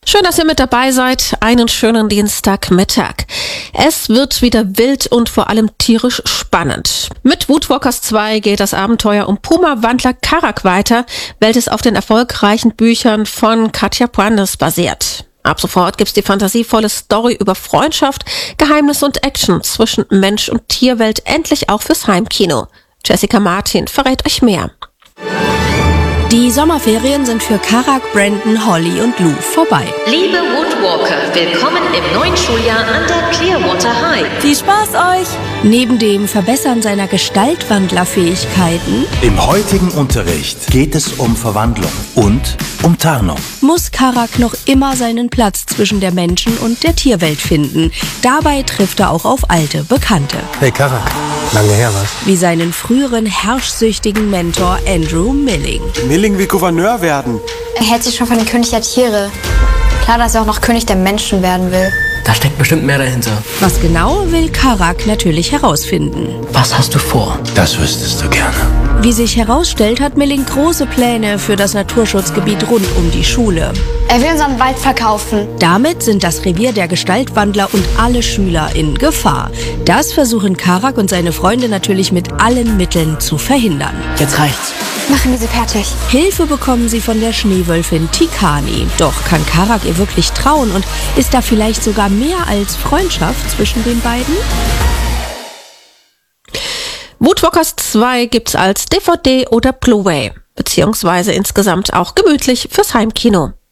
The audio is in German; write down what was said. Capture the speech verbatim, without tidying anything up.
Schön, dass ihr mit dabei seid. Einen schönen Dienstagmittag. Es wird wieder wild und vor allem tierisch spannend. Mit Woodwalkers zwei geht das Abenteuer um Puma-Wandler Karak weiter, welches auf den erfolgreichen Büchern von Katja Brandes basiert. Ab sofort gibt's die fantasievolle Story über Freundschaft, Geheimnis und Action zwischen Mensch und Tierwelt endlich auch fürs Heimkino. Jessica Martin verrät euch mehr. Die Sommerferien sind für Karak, Brandon, Holly und Lou vorbei. Liebe Woodwalker, willkommen im neuen Schuljahr an der Clearwater High. Viel Spaß euch! Neben dem Verbessern seiner Gestaltwandlerfähigkeiten im heutigen Unterricht geht es um Verwandlung und um Tarnung. Muss Karak noch immer seinen Platz zwischen der Menschen- und der Tierwelt finden. Dabei trifft er auch auf alte Bekannte. Hey Karak, lange her was? Wie seinen früheren herrschsüchtigen Mentor Andrew Milling. Milling will Gouverneur werden. Er hält sich schon für den König der Tiere. Klar, dass er auch noch König der Menschen werden will. Da steckt bestimmt mehr dahinter. Was genau, will Karak natürlich herausfinden. Was hast du vor? Das wüsstest du gerne. Wie sich herausstellt, hat Milling große Pläne für das Naturschutzgebiet rund um die Schule. Er will unseren Wald verkaufen. Damit sind das Revier der Gestaltwandler und alle Schüler in Gefahr. Das versuchen Karak und seine Freunde natürlich mit allen Mitteln zu verhindern. Jetzt reicht's. Machen wir sie fertig. Hilfe bekommen sie von der Schneewölfin Tikani. Doch kann Karak ihr wirklich trauen und ist da vielleicht sogar mehr als Freundschaft zwischen den beiden? Woodwalkers zwei gibt's als D V D oder Blu-ray, beziehungsweise insgesamt auch gemütlich fürs Heimkino.